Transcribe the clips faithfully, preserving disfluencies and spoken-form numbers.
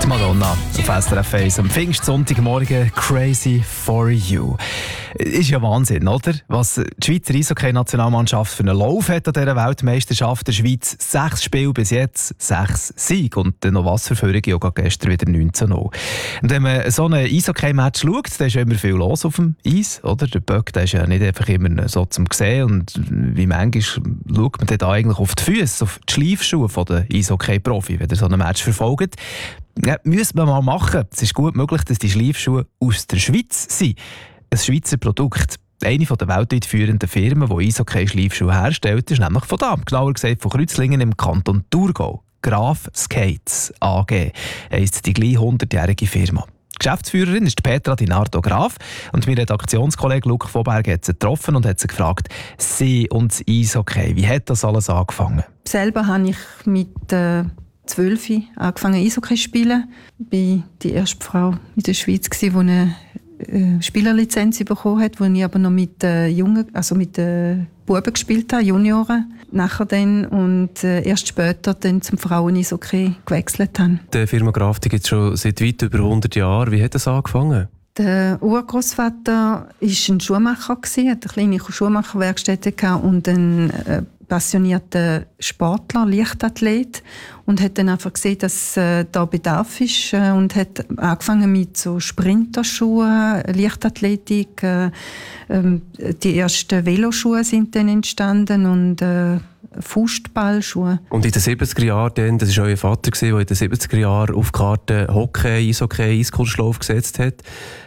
Die Madonna auf S R F eins am Pfingstsonntagmorgen «Crazy for You». Ist ja Wahnsinn, oder? Was die Schweizer Eishockey-Nationalmannschaft für einen Lauf hat an dieser Weltmeisterschaft der Schweiz. Sechs Spiele bis jetzt, sechs Siege. Und dann noch was für Führung, ja gestern wieder neunzehn null. Und wenn man so ein Eishockey-Match schaut, dann ist ja immer viel los auf dem Eis, oder? Der Böck, der ist ja nicht einfach immer so zum Sehen. Und wie manchmal schaut man dann eigentlich auf die Füße, auf die Schleifschuhe der Eishockey-Profi, wenn ihr so ein Match verfolgt. Ja, müsste man mal machen. Es ist gut möglich, dass die Schleifschuhe aus der Schweiz sind. Ein Schweizer Produkt. Eine der weltweit führenden Firmen, die Eishockey-Schleifschuhe herstellt, ist nämlich von da. Genauer gesagt von Kreuzlingen im Kanton Thurgau. Graf Skates A G heisst die gleich hundertjährige Firma. Die Geschäftsführerin ist Petra Di Nardo Graf und mein Redaktionskollege Luc Voberg hat sie getroffen und hat sie gefragt, sie und das Eishockey, wie hat das alles angefangen? Selber habe ich mit äh zwölf angefangen Eishockey zu spielen. Ich war die erste Frau in der Schweiz, die eine äh, Spielerlizenz bekommen hat, wo ich aber noch mit äh, Jungen, also mit äh, Buben gespielt habe, Junioren. Nachher dann und äh, erst später dann zum Frauen-Eishockey gewechselt habe. Die Firma Graf gibt es schon seit weit über hundert Jahren. Wie hat das angefangen? Der Urgroßvater war ein Schuhmacher, hatte eine kleine Schuhmacherwerkstätte und ein äh, passionierter Sportler, Leichtathlet, und hat dann einfach gesehen, dass äh, da Bedarf ist äh, und hat angefangen mit so Sprinterschuhen, Leichtathletik. Äh, äh, die ersten Veloschuhe sind dann entstanden und äh, Fußballschuhe. Und in den siebziger Jahren, das war euer Vater, der in den siebziger Jahren auf die Karte Hockey, Eishockey, Eiskunstlauf gesetzt hat.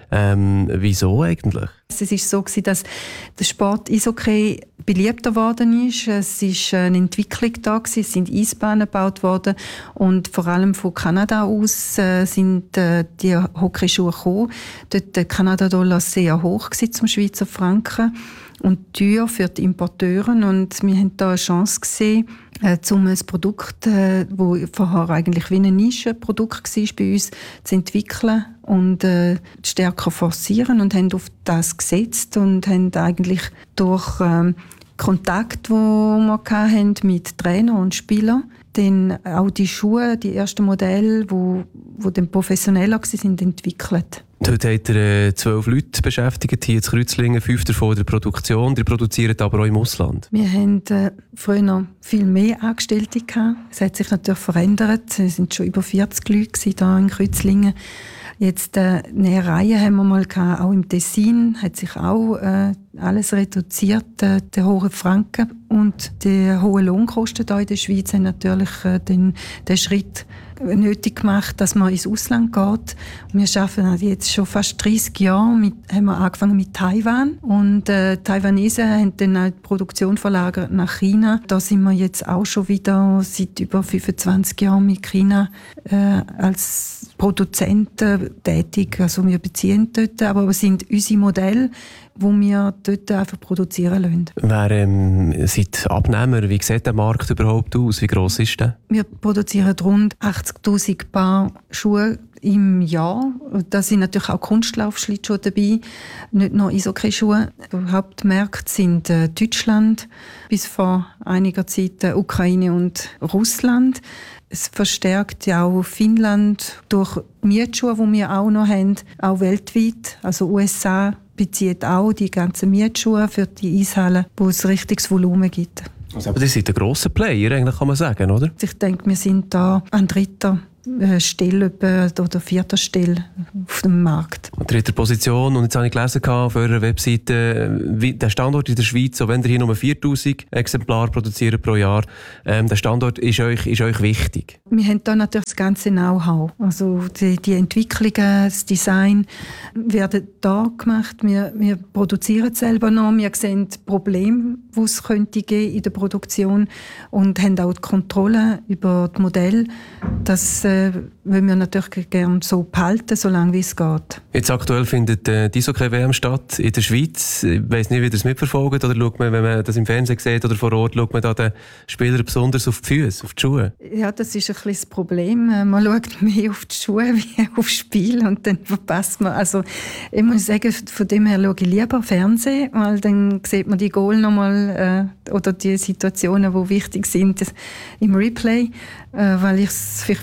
Ähm, wieso eigentlich? Es war so, dass der Sport Eishockey beliebter geworden ist. Es war eine Entwicklung da, es sind Eisbahnen gebaut worden und vor allem von Kanada aus äh, sind äh, die Hockeyschuhe gekommen. Dort der Kanada-Dollar sehr hoch war zum Schweizer Franken und teuer für die Importeure. Und wir haben da eine Chance gesehen, äh, um ein Produkt, das äh, vorher eigentlich wie ein Nischenprodukt war bei uns, zu entwickeln und äh, stärker forcieren, und haben auf das gesetzt und haben eigentlich durch ähm, Kontakt, wo wir hatten mit Trainern und Spielern, dann auch die Schuhe, die ersten Modelle, wo, wo dann professioneller waren, entwickelt. Heute habt ihr äh, zwölf Leute beschäftigt, hier in Kreuzlingen, fünf davon in der Produktion. Die produzieren aber auch im Ausland. Wir hatten äh, früher noch viel mehr Angestellte gehabt. Es hat sich natürlich verändert. Es waren schon über vierzig Leute hier in Kreuzlingen. Jetzt äh, eine Reihe haben wir mal gehabt, auch im Tessin, hat sich auch äh, alles reduziert. Äh, der hohe Franken und die hohen Lohnkosten hier in der Schweiz haben natürlich äh, den, den Schritt nötig gemacht, dass man ins Ausland geht. Wir arbeiten jetzt schon fast dreissig Jahre, mit, haben wir angefangen mit Taiwan, und äh, Taiwanesen haben dann auch die Produktion verlagert nach China. Da sind wir jetzt auch schon wieder seit über fünfundzwanzig Jahren mit China äh, als Produzenten tätig. Also wir beziehen dort, aber es sind unsere Modelle, die wir dort einfach produzieren lassen. Wer ähm, seid Abnehmer? Wie sieht der Markt überhaupt aus? Wie gross ist der? Wir produzieren rund achtzigtausend Paar Schuhe im Jahr. Da sind natürlich auch Kunstlaufschlittschuhe dabei, nicht nur Eishockey-Schuhe. Die Hauptmärkte sind äh, Deutschland, bis vor einiger Zeit äh, Ukraine und Russland. Es verstärkt ja auch Finnland durch Mietschuhe, die wir auch noch haben, auch weltweit. Also U S A bezieht auch die ganzen Mietschuhe für die Eishallen, wo es richtiges Volumen gibt. Also, aber das sind ein grosser Player, eigentlich, kann man sagen, oder? Ich denke, wir sind da an dritter Stelle oder vierter Stelle auf dem Markt. An dritter Position. Und jetzt habe ich gelesen auf eurer Webseite, wie der Standort in der Schweiz, auch wenn ihr hier nur viertausend Exemplare produziert pro Jahr, ähm, der Standort ist euch, ist euch wichtig? Wir haben da natürlich das ganze Know-how. Also die, die Entwicklungen, das Design werden da gemacht. Wir, wir produzieren selber noch. Wir sehen Probleme, die es könnte geben in der Produktion, und haben auch die Kontrolle über das Modell. Das äh, wollen wir natürlich gerne so behalten, solange wie es geht. Jetzt aktuell findet äh, die Eishockey-W M statt in der Schweiz. Ich weiss nicht, wie ihr das mitverfolgt, oder schaut man, wenn man das im Fernsehen sieht oder vor Ort, schaut man da den Spielern besonders auf die Füße, auf die Schuhe? Ja, das ist ein bisschen das Problem. Man schaut mehr auf die Schuhe wie aufs Spiel, und dann verpasst man. Also ich muss sagen, von dem her schaue ich lieber Fernsehen, weil dann sieht man die Goal nochmal äh, oder die Situationen, die wichtig sind im Replay, äh, weil ich es vielleicht verpasse,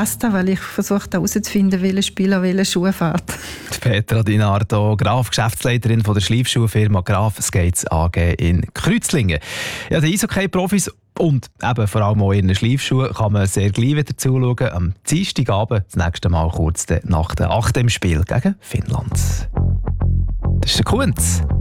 passt das, weil ich versuche herauszufinden, welcher Spieler welche Schuhe fährt. Petra Di Nardo, Graf, Geschäftsleiterin von der Schleifschuhfirma Graf Skates A G in Kreuzlingen. Ja, die Eishockey-Profis und eben vor allem auch ihren Schleifschuhen kann man sehr gleich wieder zuschauen. Am Dienstagabend, das nächste Mal kurz nach dem achten Spiel gegen Finnland. Das ist der Kunz.